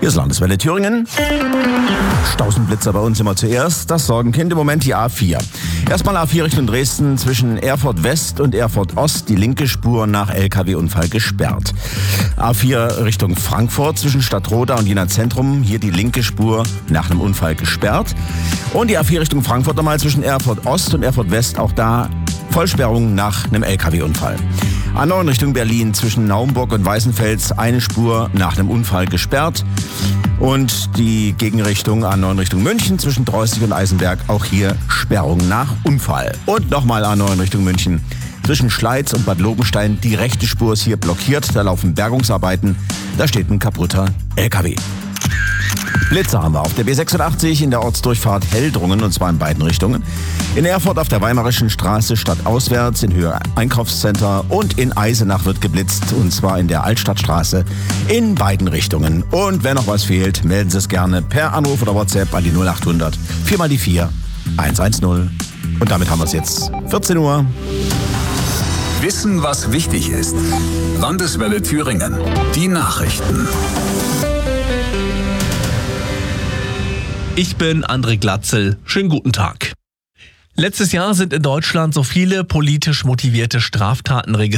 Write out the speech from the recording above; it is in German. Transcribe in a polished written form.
Hier ist Landeswelle Thüringen. Stausenblitzer bei uns immer zuerst. Das Sorgenkind im Moment die A4. Erstmal A4 Richtung Dresden zwischen Erfurt West und Erfurt Ost. Die linke Spur nach LKW-Unfall gesperrt. A4 Richtung Frankfurt zwischen Stadtroda und Jena Zentrum. Hier die linke Spur nach einem Unfall gesperrt. Und die A4 Richtung Frankfurt nochmal zwischen Erfurt Ost und Erfurt West. Auch da Vollsperrung nach einem LKW-Unfall. A9 Richtung Berlin zwischen Naumburg und Weißenfels eine Spur nach einem Unfall gesperrt. Und die Gegenrichtung A9 Richtung München zwischen Dreußig und Eisenberg, auch hier Sperrung nach Unfall. Und nochmal A9 Richtung München zwischen Schleiz und Bad Lobenstein. Die rechte Spur ist hier blockiert, da laufen Bergungsarbeiten, da steht ein kaputter LKW. Blitzer haben wir auf der B86 in der Ortsdurchfahrt Heldrungen, und zwar in beiden Richtungen. In Erfurt auf der Weimarischen Straße stadtauswärts in Höhe Einkaufscenter und in Eisenach wird geblitzt, und zwar in der Altstadtstraße in beiden Richtungen. Und wer noch was fehlt, melden Sie es gerne per Anruf oder WhatsApp an die 0800 4x4 110. Und damit haben wir es jetzt. 14 Uhr. Wissen, was wichtig ist. Landeswelle Thüringen. Die Nachrichten. Ich bin André Glatzel. Schönen guten Tag. Letztes Jahr sind in Deutschland so viele politisch motivierte Straftaten registriert